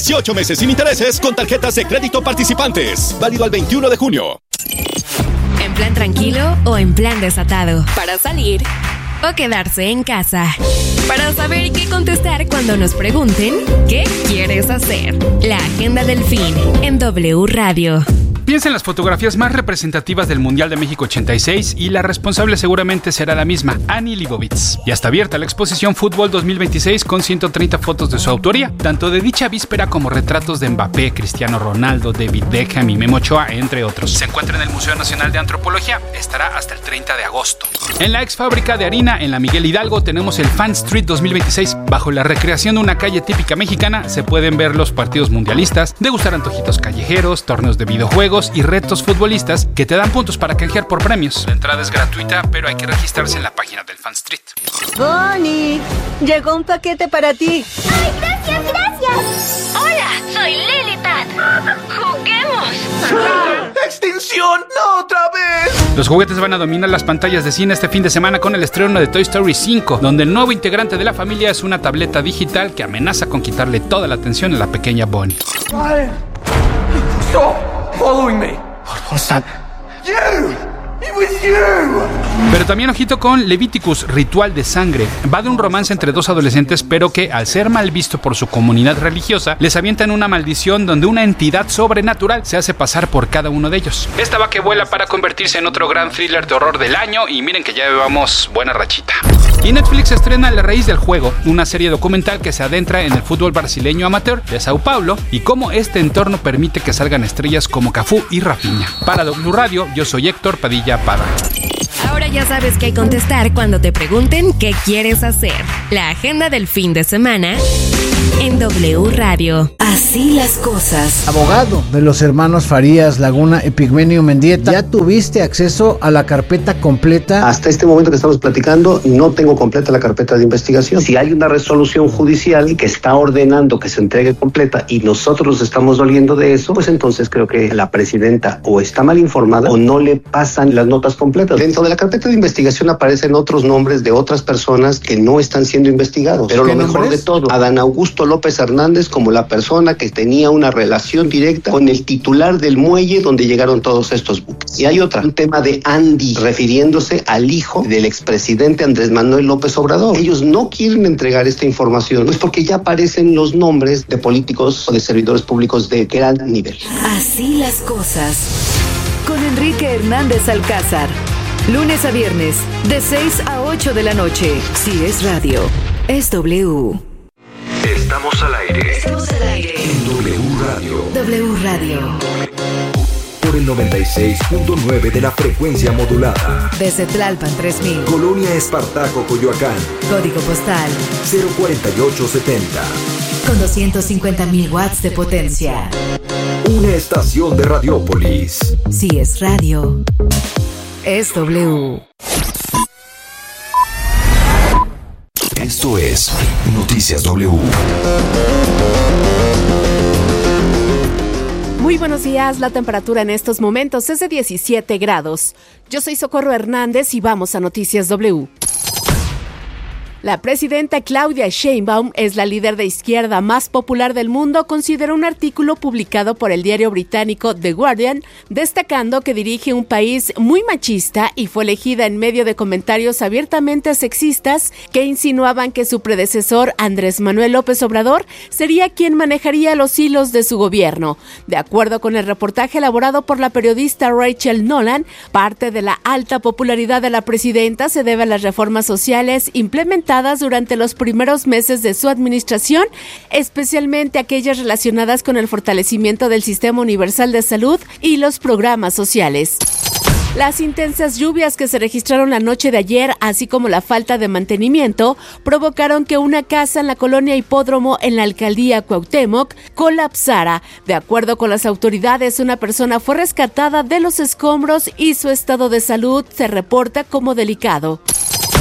18 meses sin intereses con tarjetas de crédito participantes. Válido al 21 de junio. ¿En plan tranquilo o en plan desatado? ¿Para salir o quedarse en casa? Para saber qué contestar cuando nos pregunten ¿qué quieres hacer? La agenda del fin en W Radio. Piensa en las fotografías más representativas del Mundial de México 86 y la responsable seguramente será la misma, Annie Leibovitz. Ya está abierta la exposición Fútbol 2026 con 130 fotos de su autoría, tanto de dicha víspera como retratos de Mbappé, Cristiano Ronaldo, David Beckham y Memo Ochoa, entre otros. Se encuentra en el Museo Nacional de Antropología, estará hasta el 30 de agosto. En la ex fábrica de harina, en la Miguel Hidalgo, tenemos el Fan Street 2026. Bajo la recreación de una calle típica mexicana, se pueden ver los partidos mundialistas, degustar antojitos callejeros, torneos de videojuegos y retos futbolistas que te dan puntos para canjear por premios. La entrada es gratuita, pero hay que registrarse en la página del Fan Street. Bonnie, llegó un paquete para ti. ¡Ay, gracias, gracias! Hola, soy Lilithad. ¡Juguemos! ¡Extinción! ¡No otra vez! Los juguetes van a dominar las pantallas de cine este fin de semana con el estreno de Toy Story 5, donde el nuevo integrante de la familia es una tableta digital que amenaza con quitarle toda la atención a la pequeña Bonnie. Stop following me. What's that? You! It was you! Pero también ojito con Leviticus, Ritual de Sangre. Va de un romance entre dos adolescentes, pero que al ser mal visto por su comunidad religiosa, les avientan una maldición donde una entidad sobrenatural se hace pasar por cada uno de ellos. Esta va que vuela para convertirse en otro gran thriller de horror del año y miren que ya llevamos buena rachita. Y Netflix estrena La Raíz del Juego, una serie documental que se adentra en el fútbol brasileño amateur de Sao Paulo y cómo este entorno permite que salgan estrellas como Cafú y Rafinha. Para W Radio, yo soy Héctor Padilla Parra. Ahora ya sabes qué contestar cuando te pregunten qué quieres hacer. La agenda del fin de semana en W Radio. Así las cosas. Abogado de los hermanos Farías, Laguna, Epigmenio Mendieta, ¿ya tuviste acceso a la carpeta completa? Hasta este momento que estamos platicando, no tengo completa la carpeta de investigación. Si hay una resolución judicial que está ordenando que se entregue completa y nosotros nos estamos doliendo de eso, pues entonces creo que la presidenta o está mal informada o no le pasan las notas completas. Dentro de la carpeta de investigación aparecen otros nombres de otras personas que no están siendo investigados. Pero lo mejor de todo, Adán Augusto López Hernández como la persona que tenía una relación directa con el titular del muelle donde llegaron todos estos buques. Y hay un tema de Andy, refiriéndose al hijo del expresidente Andrés Manuel López Obrador. Ellos no quieren entregar esta información, pues porque ya aparecen los nombres de políticos o de servidores públicos de gran nivel. Así las cosas. Con Enrique Hernández Alcázar. Lunes a viernes, de 6 a 8 de la noche. Si es radio, es W. Estamos al aire. Estamos al aire. En W Radio. W Radio. Por el 96.9 de la frecuencia modulada. Desde Tlalpan 3000. Colonia Espartaco, Coyoacán. Código postal 04870. Con 250,000 watts de potencia. Una estación de Radiópolis. Si es radio, es W. Esto es Noticias W. Muy buenos días, la temperatura en estos momentos es de 17 grados. Yo soy Socorro Hernández y vamos a Noticias W. La presidenta Claudia Sheinbaum es la líder de izquierda más popular del mundo, consideró un artículo publicado por el diario británico The Guardian, destacando que dirige un país muy machista y fue elegida en medio de comentarios abiertamente sexistas que insinuaban que su predecesor, Andrés Manuel López Obrador, sería quien manejaría los hilos de su gobierno. De acuerdo con el reportaje elaborado por la periodista Rachel Nolan, parte de la alta popularidad de la presidenta se debe a las reformas sociales implementadas durante los primeros meses de su administración, especialmente aquellas relacionadas con el fortalecimiento del Sistema Universal de Salud y los programas sociales. Las intensas lluvias que se registraron la noche de ayer, así como la falta de mantenimiento, provocaron que una casa en la colonia Hipódromo en la alcaldía Cuauhtémoc colapsara. De acuerdo con las autoridades, una persona fue rescatada de los escombros y su estado de salud se reporta como delicado.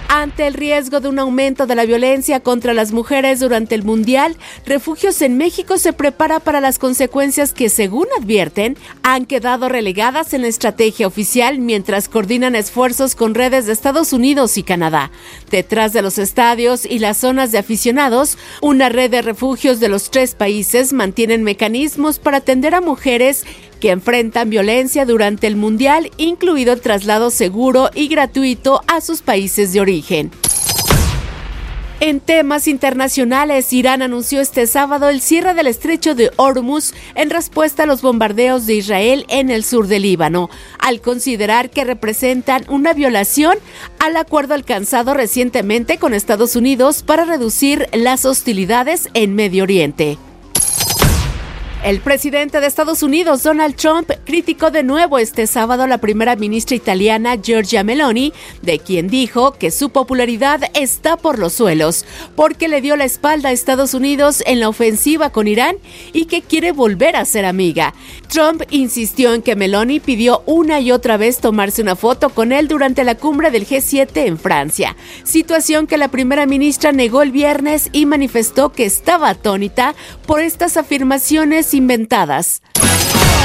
Ante el riesgo de un aumento de la violencia contra las mujeres durante el Mundial, Refugios en México se prepara para las consecuencias que, según advierten, han quedado relegadas en la estrategia oficial mientras coordinan esfuerzos con redes de Estados Unidos y Canadá. Detrás de los estadios y las zonas de aficionados, una red de refugios de los 3 países mantienen mecanismos para atender a mujeres que enfrentan violencia durante el Mundial, incluido el traslado seguro y gratuito a sus países de origen. En temas internacionales, Irán anunció este sábado el cierre del estrecho de Hormuz en respuesta a los bombardeos de Israel en el sur del Líbano, al considerar que representan una violación al acuerdo alcanzado recientemente con Estados Unidos para reducir las hostilidades en Medio Oriente. El presidente de Estados Unidos, Donald Trump, criticó de nuevo este sábado a la primera ministra italiana, Giorgia Meloni, de quien dijo que su popularidad está por los suelos, porque le dio la espalda a Estados Unidos en la ofensiva con Irán y que quiere volver a ser amiga. Trump insistió en que Meloni pidió una y otra vez tomarse una foto con él durante la cumbre del G7 en Francia, situación que la primera ministra negó el viernes y manifestó que estaba atónita por estas afirmaciones inventadas.